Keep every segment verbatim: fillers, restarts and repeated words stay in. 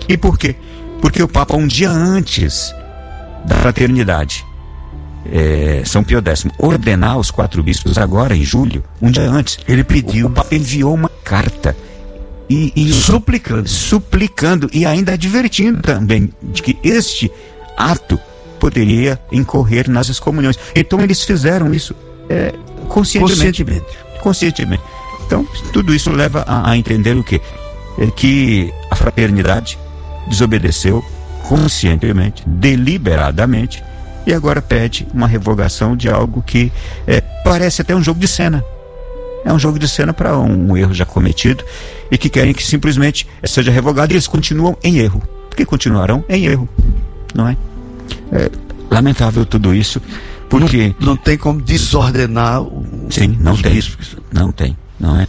E por quê? Porque o Papa, um dia antes da fraternidade, é, São Pio X, ordenar os quatro bispos agora, em julho, um dia antes, ele pediu, o Papa enviou uma carta e, e suplicando, suplicando e ainda advertindo também de que este ato poderia incorrer nas excomunhões. Então eles fizeram isso é, conscientemente. conscientemente. Conscientemente. Então, tudo isso leva a, a entender o quê? É que a fraternidade desobedeceu conscientemente, deliberadamente, e agora pede uma revogação de algo que é, parece até um jogo de cena. É um jogo de cena para um, um erro já cometido, e que querem que simplesmente seja revogado, e eles continuam em erro, porque continuarão em erro, não é? É lamentável tudo isso, porque não, não tem como desordenar o, sim, não os tem, bispos. não tem, não é?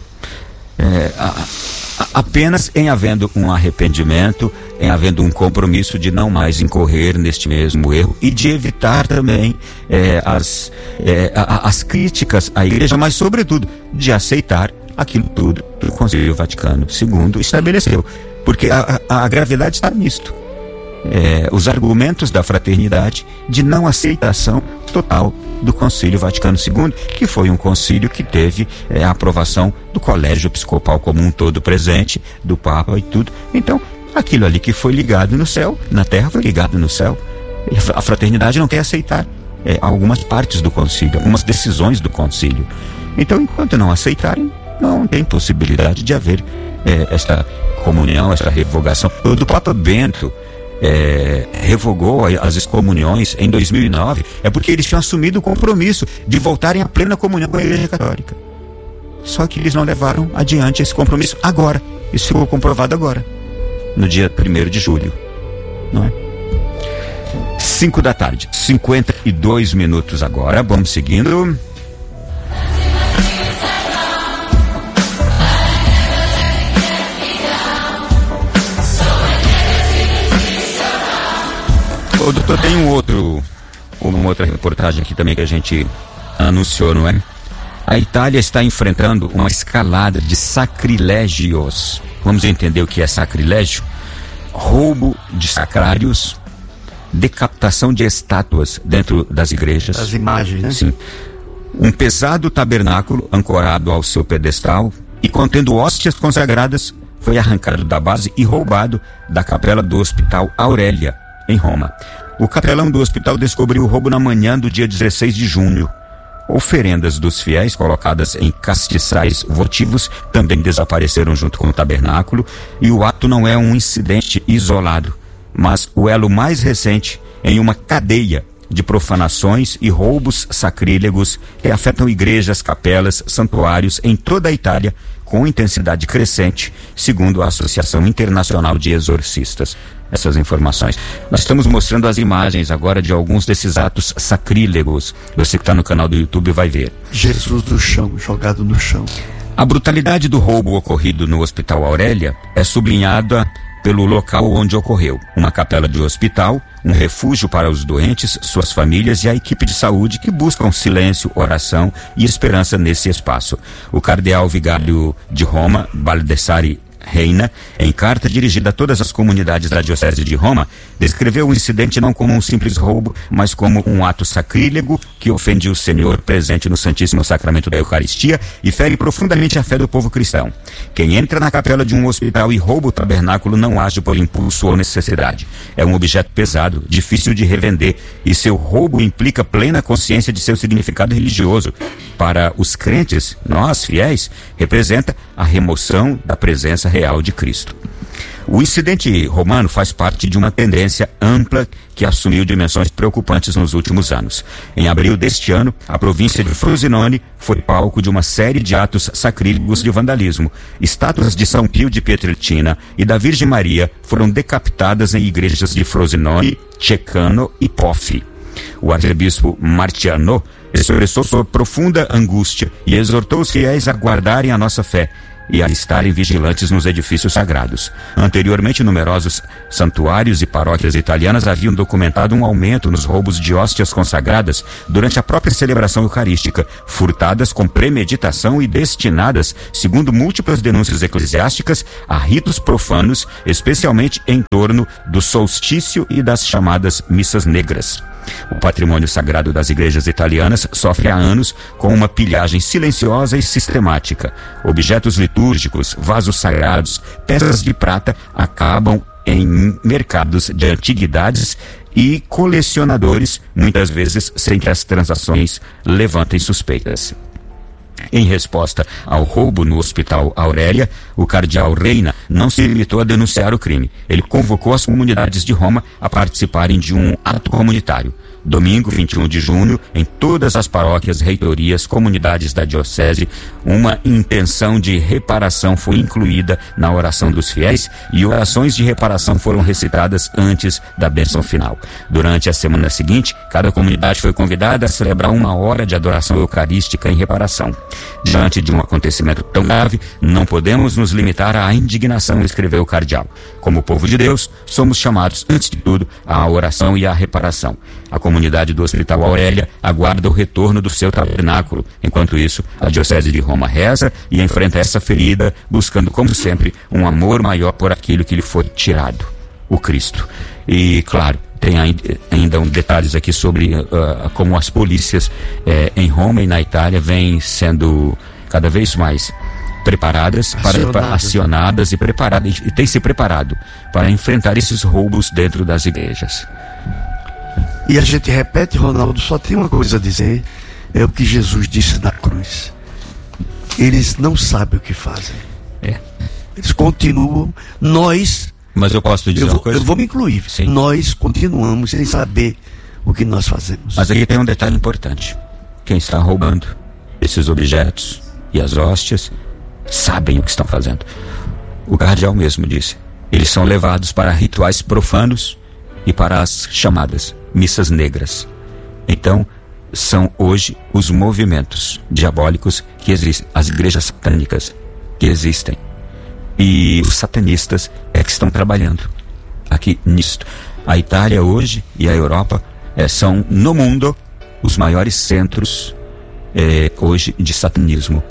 É, a, a, apenas em havendo um arrependimento, em havendo um compromisso de não mais incorrer neste mesmo erro e de evitar também é, as, é, a, as críticas à Igreja, mas sobretudo de aceitar aquilo tudo que o Concílio Vaticano segundo estabeleceu, porque a, a, a gravidade está nisto. É, os argumentos da fraternidade de não aceitação total do Concílio Vaticano segundo, que foi um concílio que teve é, a aprovação do Colégio Episcopal como um todo presente, do Papa e tudo. Então, aquilo ali que foi ligado no céu, na terra, foi ligado no céu. E a fraternidade não quer aceitar é, algumas partes do concílio, algumas decisões do concílio. Então, enquanto não aceitarem, não tem possibilidade de haver é, esta comunhão, esta revogação. O do Papa Bento É, revogou as excomunhões em dois mil e nove, é porque eles tinham assumido o compromisso de voltarem à plena comunhão com a Igreja Católica. Só que eles não levaram adiante esse compromisso agora. Isso ficou comprovado agora, no dia primeiro de julho, não é? cinco da tarde, cinquenta e dois minutos agora. Vamos seguindo. Ô, doutor, tem um outro, uma outra reportagem aqui também que a gente anunciou, não é? A Itália está enfrentando uma escalada de sacrilégios. Vamos entender o que é sacrilégio? Roubo de sacrários, decapitação de estátuas dentro das igrejas. As imagens, né? Sim. Um pesado tabernáculo ancorado ao seu pedestal e contendo hóstias consagradas foi arrancado da base e roubado da capela do Hospital Aurélia, em Roma. O capelão do hospital descobriu o roubo na manhã do dia dezesseis de junho. Oferendas dos fiéis colocadas em castiçais votivos também desapareceram junto com o tabernáculo, e o ato não é um incidente isolado, mas o elo mais recente em uma cadeia de profanações e roubos sacrílegos que afetam igrejas, capelas, santuários em toda a Itália com intensidade crescente, segundo a Associação Internacional de Exorcistas. Essas informações. Nós estamos mostrando as imagens agora de alguns desses atos sacrílegos. Você que está no canal do YouTube vai ver. Jesus no chão, jogado no chão. A brutalidade do roubo ocorrido no Hospital Aurélia é sublinhada pelo local onde ocorreu. Uma capela de hospital, um refúgio para os doentes, suas famílias e a equipe de saúde que buscam silêncio, oração e esperança nesse espaço. O cardeal vigário de Roma, Baldassare Reina, em carta dirigida a todas as comunidades da Diocese de Roma, descreveu o incidente não como um simples roubo, mas como um ato sacrílego que ofende o Senhor presente no Santíssimo Sacramento da Eucaristia e fere profundamente a fé do povo cristão. Quem entra na capela de um hospital e rouba o tabernáculo não age por impulso ou necessidade. É um objeto pesado, difícil de revender, e seu roubo implica plena consciência de seu significado religioso. Para os crentes, nós, fiéis, representa a remoção da presença real de Cristo. O incidente romano faz parte de uma tendência ampla que assumiu dimensões preocupantes nos últimos anos. Em abril deste ano, a província de Frosinone foi palco de uma série de atos sacrílegos de vandalismo. Estátuas de São Pio de Pietrelcina e da Virgem Maria foram decapitadas em igrejas de Frosinone, Ceccano e Pofi. O arcebispo Marciano expressou sua profunda angústia e exortou os fiéis a guardarem a nossa fé, e a estarem vigilantes nos edifícios sagrados. Anteriormente, numerosos santuários e paróquias italianas haviam documentado um aumento nos roubos de hóstias consagradas durante a própria celebração eucarística, furtadas com premeditação e destinadas, segundo múltiplas denúncias eclesiásticas, a ritos profanos, especialmente em torno do solstício e das chamadas missas negras. O patrimônio sagrado das igrejas italianas sofre há anos com uma pilhagem silenciosa e sistemática. Objetos litúrgicos, vasos sagrados, peças de prata acabam em mercados de antiguidades e colecionadores, muitas vezes sem que as transações levantem suspeitas. Em resposta ao roubo no Hospital Aurélia, o cardeal Reina não se limitou a denunciar o crime. Ele convocou as comunidades de Roma a participarem de um ato comunitário. Domingo, vinte e um de junho, em todas as paróquias, reitorias, comunidades da diocese, uma intenção de reparação foi incluída na oração dos fiéis e orações de reparação foram recitadas antes da bênção final. Durante a semana seguinte, cada comunidade foi convidada a celebrar uma hora de adoração eucarística em reparação. Diante de um acontecimento tão grave, não podemos nos limitar à indignação, escreveu o cardeal. Como povo de Deus, somos chamados, antes de tudo, à oração e à reparação. A comunidade do Hospital Aurélia aguarda o retorno do seu tabernáculo. Enquanto isso, a Diocese de Roma reza e enfrenta essa ferida, buscando, como sempre, um amor maior por aquilo que lhe foi tirado, o Cristo. E, claro, tem ainda um detalhes aqui sobre uh, como as polícias eh, em Roma e na Itália vêm sendo cada vez mais preparadas, para, para, acionadas e preparadas, e têm se preparado para enfrentar esses roubos dentro das igrejas. E a gente repete, Ronaldo, só tem uma coisa a dizer, é o que Jesus disse na cruz. Eles não sabem o que fazem. É. Eles continuam, nós... Mas eu posso dizer eu vou, uma coisa? Eu vou me incluir. Sim. Nós continuamos sem saber o que nós fazemos. Mas aqui tem um detalhe importante. Quem está roubando esses objetos e as hóstias sabem o que estão fazendo. O cardeal mesmo disse. Eles são levados para rituais profanos e para as chamadas missas negras. Então, são hoje os movimentos diabólicos que existem, as igrejas satânicas que existem. E os satanistas é que estão trabalhando aqui nisto. A Itália hoje e a Europa é, são, no mundo, os maiores centros é, hoje de satanismo.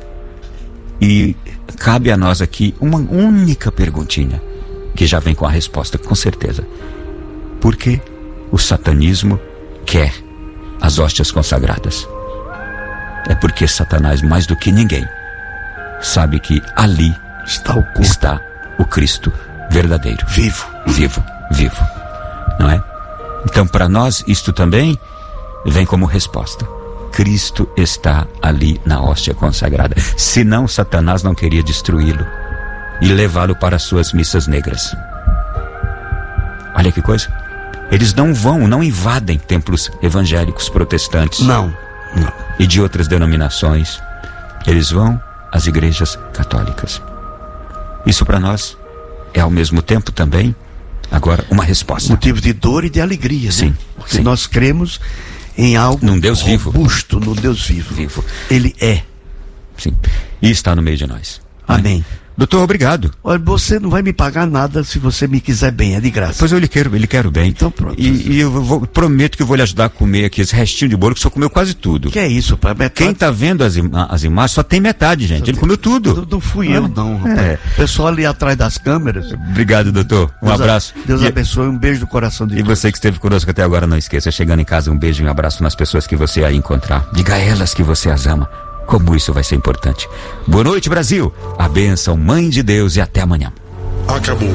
E cabe a nós aqui uma única perguntinha, que já vem com a resposta, com certeza. Por que o satanismo quer as hóstias consagradas? É porque Satanás, mais do que ninguém, sabe que ali está o corpo, está o Cristo verdadeiro, vivo, vivo, vivo, não é? Então, para nós, isto também vem como resposta. Cristo está ali na hóstia consagrada. Senão, Satanás não queria destruí-lo e levá-lo para as suas missas negras. Olha que coisa. Eles não vão, não invadem templos evangélicos protestantes. Não, não. E de outras denominações. Eles vão às igrejas católicas. Isso para nós é ao mesmo tempo também, agora, uma resposta. Motivo de dor e de alegria, sim, né? Porque sim. nós cremos em algo num Deus robusto, vivo. no Deus vivo. vivo. Ele é. Sim. E está no meio de nós. Amém. Doutor, obrigado. Olha, você não vai me pagar nada se você me quiser bem, é de graça. Pois eu lhe quero, lhe quero bem. Então pronto. E, e eu vou, prometo que eu vou lhe ajudar a comer aqui esse restinho de bolo, que o senhor comeu quase tudo. Que é isso, pai? Metade... Quem está vendo as, ima as imagens só tem metade, gente. Ele tem... comeu tudo. Não, não fui ah, eu, não, rapaz. É. Pessoal ali atrás das câmeras. Obrigado, doutor. Um Deus abraço. A... Deus e... abençoe, um beijo no coração de E todos. você que esteve conosco até agora, não esqueça, chegando em casa, um beijo e um abraço nas pessoas que você aí encontrar. Diga a elas que você as ama. Como isso vai ser importante. Boa noite, Brasil. A bênção, Mãe de Deus, e até amanhã. Acabou.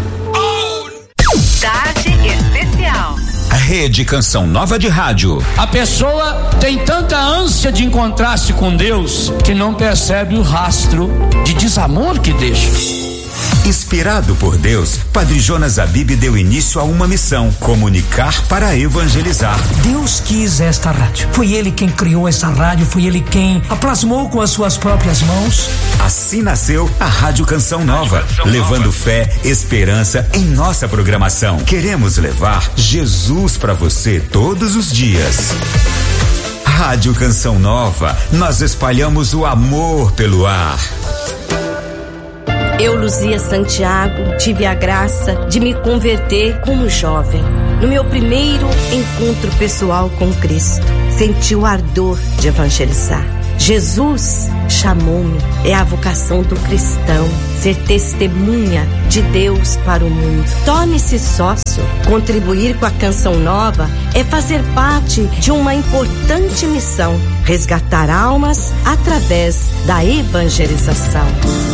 Tarde especial. Rede Canção Nova de Rádio. A pessoa tem tanta ânsia de encontrar-se com Deus que não percebe o rastro de desamor que deixa. Inspirado por Deus, Padre Jonas Abib deu início a uma missão: comunicar para evangelizar. Deus quis esta rádio. Foi Ele quem criou essa rádio, foi Ele quem a plasmou com as suas próprias mãos. Assim nasceu a Rádio Canção Nova, Canção levando Nova. Fé, esperança em nossa programação. Queremos levar Jesus para você todos os dias. Rádio Canção Nova, nós espalhamos o amor pelo ar. Eu, Luzia Santiago, tive a graça de me converter como jovem. No meu primeiro encontro pessoal com Cristo, senti o ardor de evangelizar. Jesus chamou-me, é a vocação do cristão, ser testemunha de Deus para o mundo. Torne-se sócio. Contribuir com a Canção Nova é fazer parte de uma importante missão, resgatar almas através da evangelização.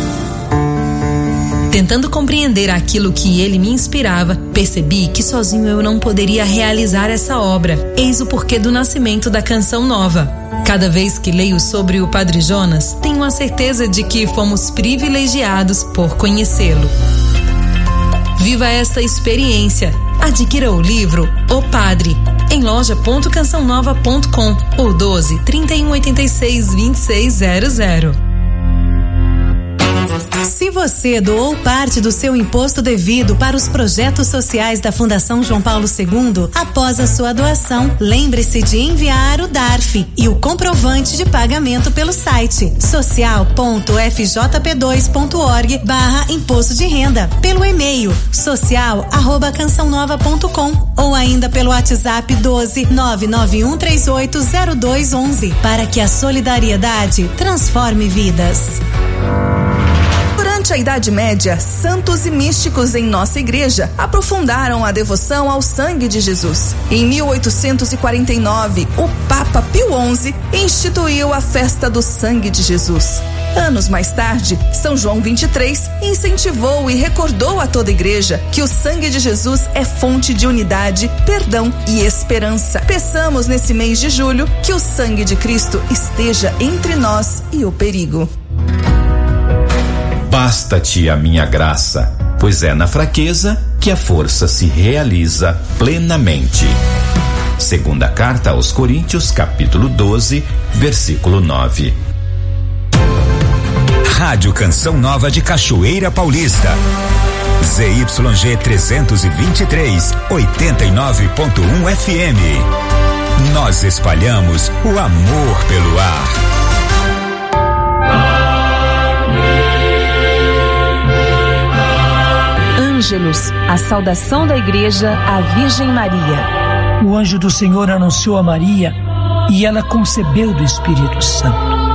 Tentando compreender aquilo que ele me inspirava, percebi que sozinho eu não poderia realizar essa obra. Eis o porquê do nascimento da Canção Nova. Cada vez que leio sobre o Padre Jonas, tenho a certeza de que fomos privilegiados por conhecê-lo. Viva esta experiência. Adquira o livro O Padre em loja ponto canção nova ponto com ou doze, trinta e um, oitenta e seis, vinte e seis zero zero. Se você doou parte do seu imposto devido para os projetos sociais da Fundação João Paulo segundo, após a sua doação, lembre-se de enviar o D A R F e o comprovante de pagamento pelo site social ponto f j p dois ponto org barra imposto de renda, pelo e-mail social arroba canção nova ponto com ou ainda pelo WhatsApp doze, nove nove um três oito zero dois onze, para que a solidariedade transforme vidas. Durante a Idade Média, santos e místicos em nossa igreja aprofundaram a devoção ao sangue de Jesus. Em mil oitocentos e quarenta e nove, o Papa Pio onze instituiu a festa do sangue de Jesus. Anos mais tarde, São João vinte e três incentivou e recordou a toda a igreja que o sangue de Jesus é fonte de unidade, perdão e esperança. Peçamos nesse mês de julho que o sangue de Cristo esteja entre nós e o perigo. Basta-te a minha graça, pois é na fraqueza que a força se realiza plenamente. Segunda carta aos Coríntios, capítulo doze, versículo nove. Rádio Canção Nova de Cachoeira Paulista. Z Y G trezentos e vinte e três, oitenta e nove ponto um F M. Nós espalhamos o amor pelo ar. Ângelus, a saudação da igreja à Virgem Maria. O anjo do Senhor anunciou a Maria e ela concebeu do Espírito Santo.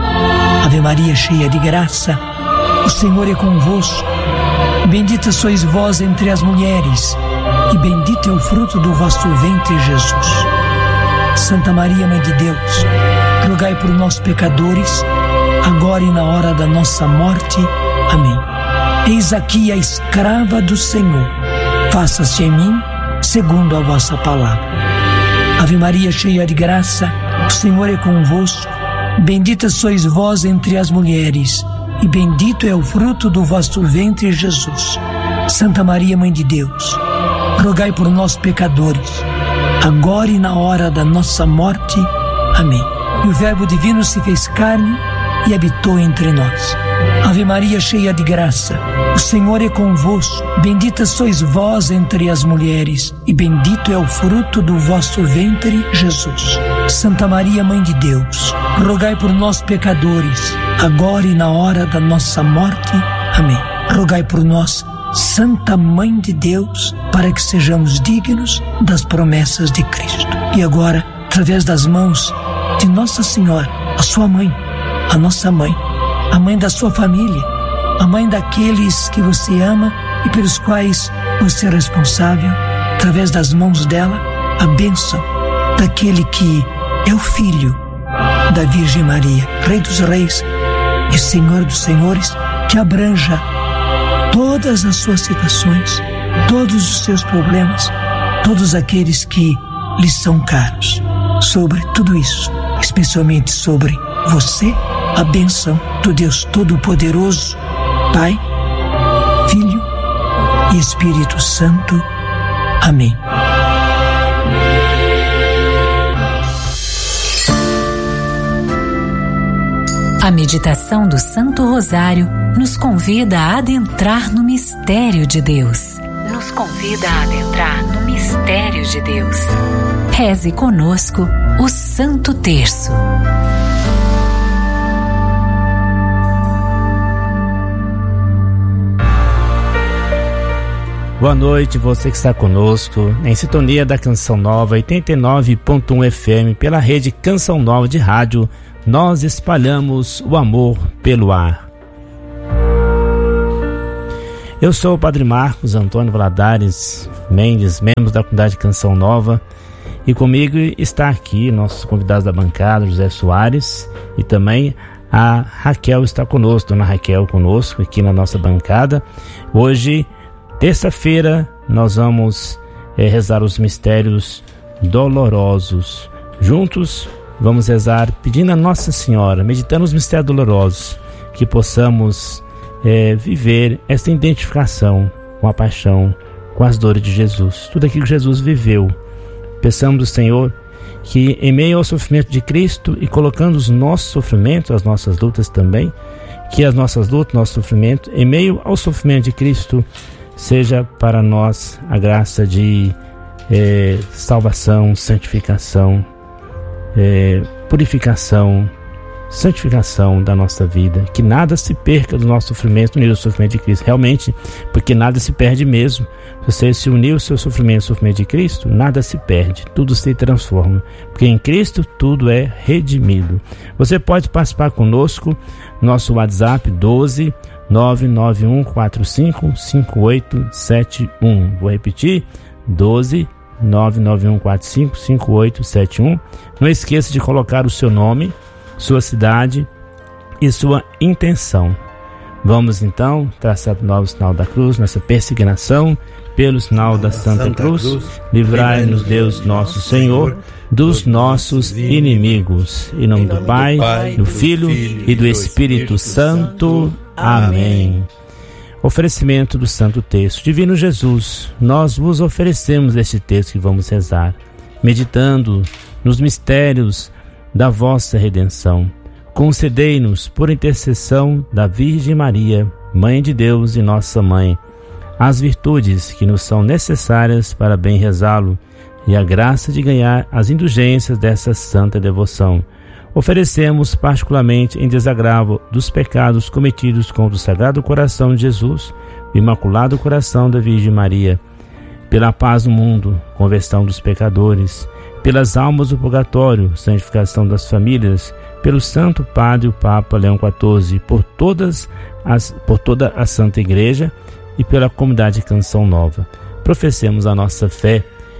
Ave Maria, cheia de graça, o Senhor é convosco. Bendita sois vós entre as mulheres e bendito é o fruto do vosso ventre, Jesus. Santa Maria, Mãe de Deus, rogai por nós pecadores, agora e na hora da nossa morte. Amém. Eis aqui a escrava do Senhor, faça-se em mim segundo a vossa palavra. Ave Maria, cheia de graça, o Senhor é convosco. Bendita sois vós entre as mulheres, e bendito é o fruto do vosso ventre, Jesus. Santa Maria, Mãe de Deus, rogai por nós pecadores, agora e na hora da nossa morte. Amém. E o Verbo divino se fez carne e habitou entre nós. Ave Maria, cheia de graça, o Senhor é convosco. Bendita sois vós entre as mulheres, e bendito é o fruto do vosso ventre, Jesus. Santa Maria, Mãe de Deus, rogai por nós pecadores, agora e na hora da nossa morte. Amém. Rogai por nós, Santa Mãe de Deus, para que sejamos dignos das promessas de Cristo. E agora, através das mãos de Nossa Senhora, a sua mãe, a nossa mãe, a mãe da sua família, a mãe daqueles que você ama e pelos quais você é responsável, através das mãos dela, a bênção daquele que é o Filho da Virgem Maria, Rei dos Reis e Senhor dos Senhores, que abranja todas as suas situações, todos os seus problemas, todos aqueles que lhe são caros. Sobre tudo isso, especialmente sobre você, a bênção do Deus Todo-Poderoso, Pai, Filho e Espírito Santo. Amém. A meditação do Santo Rosário nos convida a adentrar no mistério de Deus. Nos convida a adentrar no mistério de Deus. Reze conosco o Santo Terço. Boa noite, você que está conosco em sintonia da Canção Nova oitenta e nove ponto um F M pela rede Canção Nova de rádio. Nós espalhamos o amor pelo ar. Eu sou o Padre Marcos Antônio Valadares Mendes, membro da comunidade Canção Nova, e comigo está aqui nossos convidados da bancada, José Soares, e também a Raquel está conosco, Dona Raquel conosco aqui na nossa bancada. Hoje, terça-feira, nós vamos é, rezar os mistérios dolorosos. Juntos, vamos rezar pedindo a Nossa Senhora, meditando os mistérios dolorosos, que possamos é, viver essa identificação com a paixão, com as dores de Jesus, tudo aquilo que Jesus viveu. Peçamos ao Senhor que, em meio ao sofrimento de Cristo e colocando os nossos sofrimentos, as nossas lutas também, que as nossas lutas, nosso sofrimento, em meio ao sofrimento de Cristo, seja para nós a graça de é, salvação, santificação, é, purificação, santificação da nossa vida, que nada se perca do nosso sofrimento unido ao sofrimento de Cristo, realmente, porque nada se perde mesmo. Se você se unir ao seu sofrimento ao sofrimento de Cristo, nada se perde, tudo se transforma, porque em Cristo tudo é redimido. Você pode participar conosco, nosso WhatsApp doze nove nove um quatro cinco cinco oito sete um. Vou repetir, doze nove nove um quatro cinco cinco oito sete um. Não esqueça de colocar o seu nome, sua cidade e sua intenção. Vamos então traçar o novo sinal da cruz, nossa peregrinação pelo sinal da Santa, Santa Cruz. Cruz Livrai-nos, Deus nosso Senhor, dos nossos inimigos. Em nome do Pai, do Filho e do Espírito Santo. Amém. Oferecimento do Santo Texto. Divino Jesus, nós vos oferecemos este texto que vamos rezar, meditando nos mistérios da vossa redenção. Concedei-nos, por intercessão da Virgem Maria, Mãe de Deus e nossa Mãe, as virtudes que nos são necessárias para bem rezá-lo e a graça de ganhar as indulgências dessa santa devoção. Oferecemos particularmente em desagravo dos pecados cometidos contra o Sagrado Coração de Jesus, o Imaculado Coração da Virgem Maria, pela paz no mundo, conversão dos pecadores, pelas almas do purgatório, santificação das famílias, pelo Santo Padre o Papa Leão quatorze, por todas as, por toda a Santa Igreja e pela comunidade Canção Nova. Professemos a nossa fé.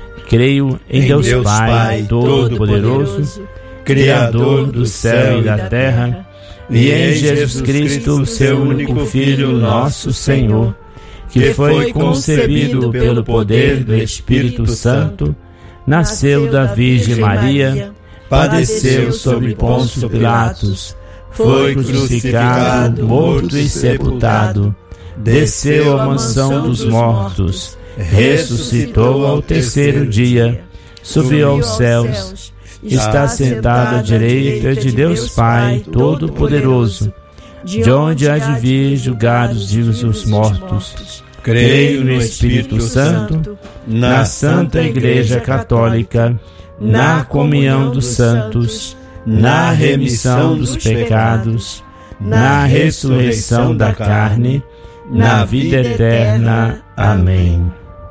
Creio em, em Deus, Deus Pai, Pai Todo-Poderoso, Criador do céu e da terra, e em Jesus Cristo, seu único Filho, nosso Senhor, que foi concebido pelo poder do Espírito Santo, nasceu da Virgem Maria, padeceu sob Pôncio Pilatos, foi crucificado, morto e sepultado, desceu à mansão dos mortos, ressuscitou ao terceiro dia, subiu aos céus, está sentado à direita de Deus Pai Todo-Poderoso, de onde há de vir julgar os vivos e os mortos. Creio no Espírito Santo, na Santa Igreja Católica, na comunhão dos santos, na remissão dos pecados, na ressurreição da carne, na vida eterna. Amém.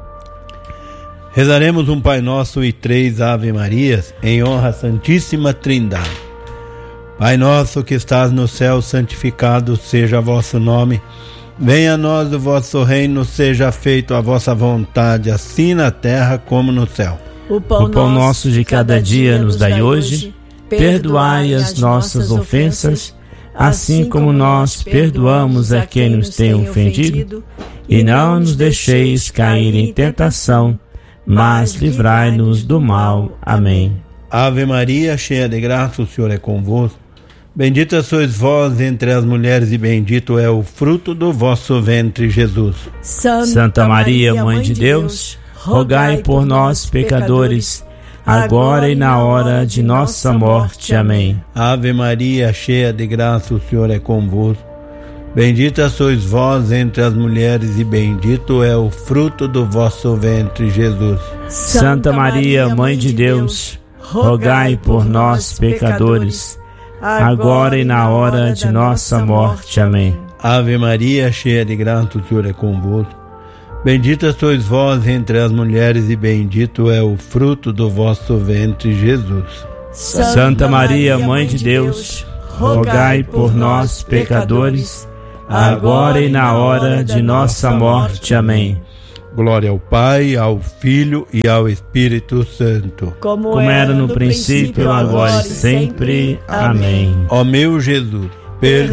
Rezaremos um Pai Nosso e três Ave Marias em honra à Santíssima Trindade. Pai nosso que estás no céu, santificado seja vosso nome. Venha a nós o vosso reino, seja feito a vossa vontade, assim na terra como no céu. O pão, o pão nosso de cada dia nos dai hoje. Perdoai as nossas ofensas, assim como nós perdoamos a quem nos tem ofendido. E não nos deixeis cair em tentação, mas livrai-nos do mal. Amém. Ave Maria, cheia de graça, o Senhor é convosco. Bendita sois vós entre as mulheres e bendito é o fruto do vosso ventre, Jesus. Santa, Santa Maria, Mãe de Deus, rogai por nós, pecadores, agora e na hora de nossa morte. Amém. Ave Maria, cheia de graça, o Senhor é convosco. Bendita sois vós entre as mulheres e bendito é o fruto do vosso ventre, Jesus. Santa Maria, Mãe de Deus, rogai por nós, pecadores, agora e na hora de nossa morte. Amém. Ave Maria, cheia de graça, o Senhor é convosco. Bendita sois vós entre as mulheres e bendito é o fruto do vosso ventre, Jesus. Santa Maria, Mãe de Deus, rogai por nós, pecadores, agora e na hora de nossa morte. Amém. Glória ao Pai, ao Filho e ao Espírito Santo. Como, Como era no princípio, agora e sempre. Amém. Ó meu Jesus, perdoa